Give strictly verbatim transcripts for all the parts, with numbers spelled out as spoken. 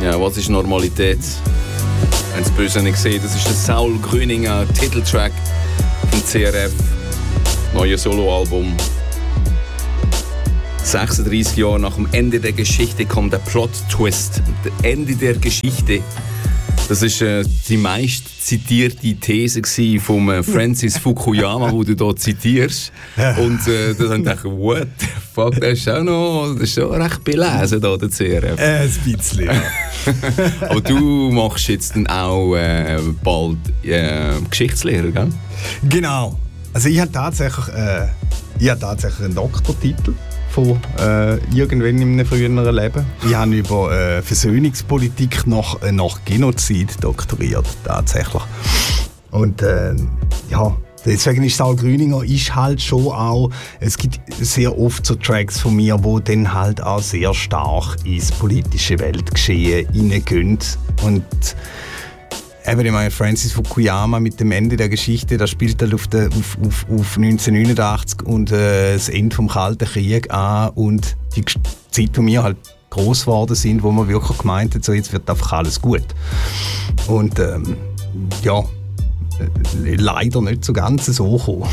Ja, was ist Normalität? Wenn es böse nicht gesehen, das ist der Saul Grüninger Titeltrack vom C R F, neues Soloalbum. sechsunddreissig Jahre nach dem Ende der Geschichte kommt der Plot-Twist. Das Ende der Geschichte. Das war äh, die meist zitierte These von äh, Francis Fukuyama, die du hier zitierst. Und äh, da habe ich gedacht, what the fuck, das ist auch noch, das ist schon recht belesen, hier, der C R F. Äh, ein bisschen, ja. Aber du machst jetzt dann auch äh, bald äh, Geschichtslehrer, gell? Genau. Also ich habe tatsächlich, äh, ich habe tatsächlich einen Doktortitel von äh, irgendwann in einem früheren Leben. Ich habe über äh, Versöhnungspolitik nach, äh, nach Genozid doktoriert, tatsächlich. Und äh, ja, deswegen ist Saul Grüninger ist halt schon auch, es gibt sehr oft so Tracks von mir, die dann halt auch sehr stark ins politische Weltgeschehen hineingehen. Und eben, ich meine, Francis Fukuyama mit dem Ende der Geschichte, das spielt halt auf, der, auf, auf, auf neunzehnhundertneunundachtzig und äh, das Ende vom Kalten Krieg an und die Zeit, wo wir halt gross geworden sind, wo man wirklich gemeint hat, so jetzt wird einfach alles gut. Und ähm, ja, äh, leider nicht so ganz so gekommen.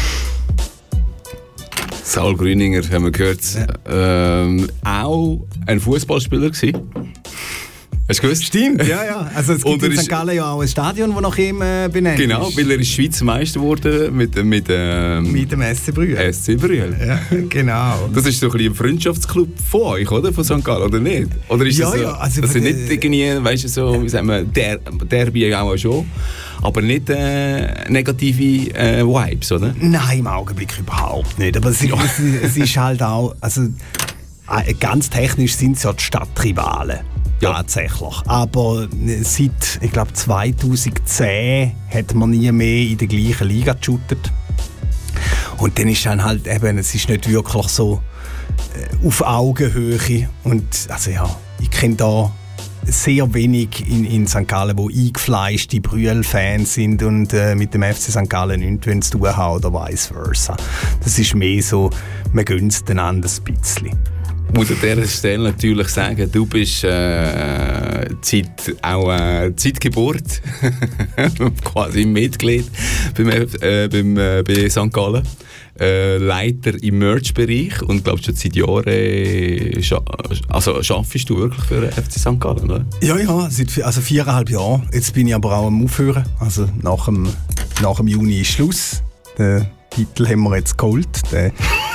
Saul Grüninger, haben wir gehört, ja. ähm, auch ein Fußballspieler gewesen. Hast du gewusst? Stimmt, ja, ja. Also es gibt in Sankt Gallen ja auch ein Stadion, das nach ihm äh, benannt genau, ist. Genau, weil er ist Schweizer Meister geworden mit, mit, ähm, mit dem S C Brühl. S C Brühl. Ja, genau. Das ist doch ein, ein Freundschaftsclub von euch, oder? Von Sankt Gallen, oder nicht? Oder ist ja, das so, ja. Also das sind nicht irgendwie, weißt du, so, wie sagen wir, der, Derby auch schon, aber nicht äh, negative äh, Vibes, oder? Nein, im Augenblick überhaupt nicht. Aber es, ja. es, es ist halt auch, also ganz technisch sind es ja die Stadtrivalen. Ja. Tatsächlich. Aber seit, ich glaube, zweitausendzehn hat man nie mehr in der gleichen Liga geshootet. Und dann ist dann halt eben, es ist nicht wirklich so äh, auf Augenhöhe. Und also ja, ich kenne da sehr wenig in, in Sankt Gallen, die eingefleischte Brühl-Fans sind und äh, mit dem F C Sankt Gallen nichts zu tun haben oder vice versa. Das ist mehr so, man gönnt es einander ein bisschen. Ich muss an dieser Stelle natürlich sagen, du bist äh, Zeit, auch äh, Zeitgeburt, quasi Mitglied beim, äh, beim, äh, bei Sankt Gallen, äh, Leiter im Merch-Bereich und glaubst schon seit Jahren äh, scha- also arbeitest du wirklich für F C Sankt Gallen, oder? Ja, ja, seit also viereinhalb Jahren. Jetzt bin ich aber auch am Aufhören, also nach dem, nach dem Juni ist Schluss. Den Titel haben wir jetzt geholt. Den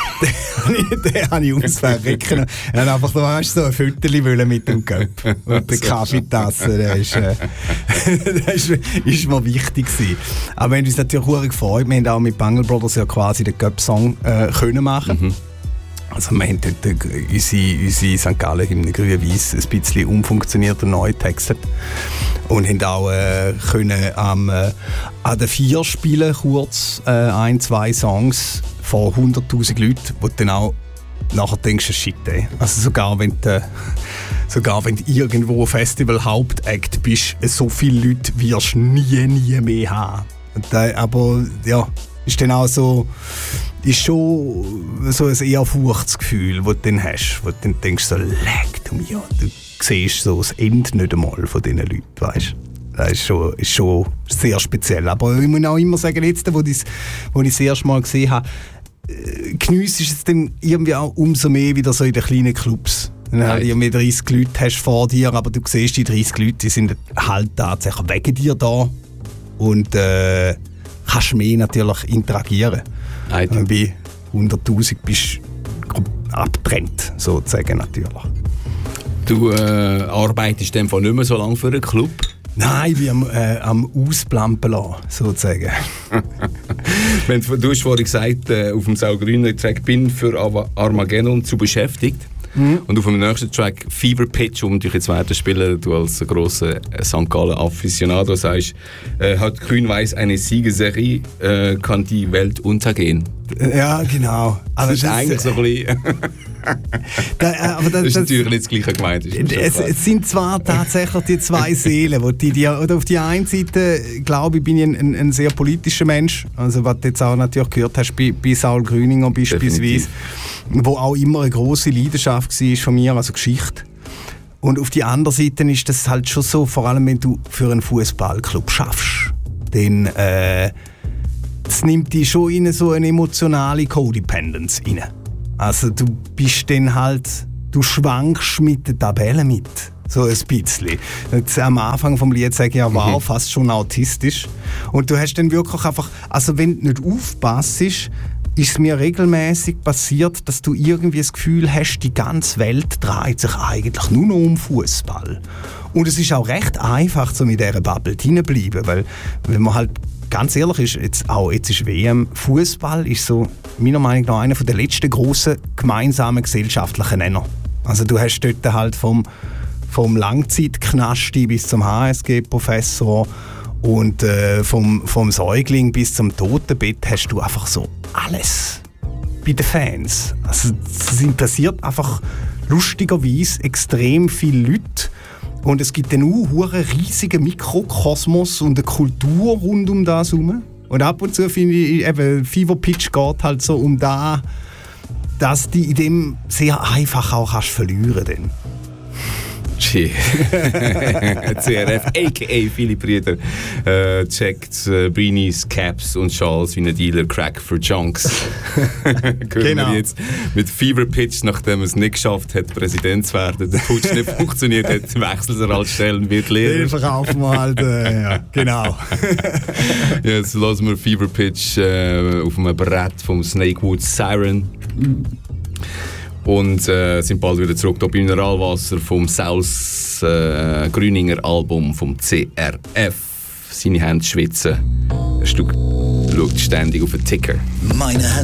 den habe ich ausverrecken. Er hat einfach so, weißt, so ein Viertel mit dem Cup und der Kaffeetasse. Das ist, äh, das ist, ist mir wichtig gewesen. Aber wir haben uns natürlich auch gefreut. Wir haben auch mit Bangle Brothers ja quasi den Cup-Song äh, können machen. Mhm. Also wir haben dort äh, unsere, unsere Sankt Gallen-Hymne grün-weiss ein bisschen umfunktioniert und neu getextet. Und haben auch äh, können ähm, äh, an den vier spielen kurz äh, ein, zwei Songs von hunderttausend Leuten, wo du dann auch nachher denkst, shit, ey. Also sogar wenn du, sogar wenn du irgendwo Festival-Hauptakt bist, so viele Leute wirst du nie, nie mehr haben. Und, äh, aber ja, ist dann auch so, ist schon so ein Ehrfurchtsgefühl, das du dann hast, wo du dann denkst, so, leck du mir, du siehst so das Ende nicht einmal von diesen Leuten, weißt du. Das ist schon, ist schon sehr speziell. Aber ich muss auch immer sagen, jetzt, wo ich es das erste Mal gesehen habe, geniesse ich es dann irgendwie auch umso mehr wieder so in den kleinen Clubs. Wenn halt irgendwie dreißig Leute hast vor dir, aber du siehst, die dreißig Leute, die sind halt tatsächlich wegen dir da und äh, kannst mehr natürlich interagieren. Wenn du bei hunderttausend bist du abgetrennt, sozusagen natürlich. Du äh, arbeitest in dem Fall nicht mehr so lange für einen Club? Nein, ich bin am, äh, am Ausplampen lassen, sozusagen. Du hast vorhin gesagt, äh, auf dem Saul Grüninger Track «Bin für Armageddon» zu beschäftigt. Mhm. Und auf dem nächsten Track «Fever Pitch», wo wir jetzt weiter spielen, du als grosser Sankt Gallen-Afficionado sagst, äh, hat Grün-Weiß eine Siegesserie, äh, kann die Welt untergehen. Ja, genau. Aber das ist das eigentlich so ein bisschen... Da, aber das, das ist natürlich nicht das Gleiche gemeint. Es, es sind zwar tatsächlich die zwei Seelen. Wo die, die, oder auf der einen Seite, glaube ich, bin ich ein, ein, ein sehr politischer Mensch. Also, was du jetzt auch natürlich gehört hast, bei, bei Saul Grüninger beispielsweise, wo auch immer eine grosse Leidenschaft war von mir, also Geschichte. Und auf der anderen Seite ist das halt schon so, vor allem wenn du für einen Fußballclub schaffst, dann äh, das nimmt dich schon in so eine emotionale Codependence rein. Also du bist dann halt, du schwankst mit der Tabelle mit, so ein bisschen. Jetzt am Anfang vom Lied sage ich ja, wow, mhm. fast schon autistisch. Und du hast dann wirklich einfach, also wenn du nicht aufpasst, ist es mir regelmäßig passiert, dass du irgendwie das Gefühl hast, die ganze Welt dreht sich eigentlich nur noch um Fußball. Und es ist auch recht einfach, so mit dieser Bubble hineinbleiben, weil wenn man halt ganz ehrlich ist, jetzt, auch jetzt ist W M, Fußball ist so meiner Meinung nach einer der letzten grossen gemeinsamen gesellschaftlichen Nenner. Also du hast dort halt vom, vom Langzeitknasti bis zum H S G-Professor und äh, vom, vom Säugling bis zum Totenbett hast du einfach so alles bei den Fans. Also es interessiert einfach lustigerweise extrem viele Leute. Und es gibt dann auch einen riesigen Mikrokosmos und eine Kultur rund um das herum. Und ab und zu finde ich, eben, Fever Pitch geht halt so um das, dass du in dem sehr einfach auch kannst verlieren kannst. C R F, a k a. Philipp Rieder, äh, checkt äh, Beanies, Caps und Schals wie ein Dealer Crack für Junks. Genau. Wir jetzt mit Fever Pitch, nachdem er es nicht geschafft hat, Präsident zu werden, der Putsch nicht funktioniert hat, wechselt er als Stellen, wird Lehrer. Den verkaufen wir halt, äh, ja, genau. Jetzt lassen wir Fever Pitch äh, auf einem Brett vom Snakewood Siren. Und äh, sind bald wieder zurück hier bei Mineralwasser vom Saus äh, Grüninger Album vom C R F. Seine Hände schwitzen. Er schaut ständig auf den Ticker. Meine Hände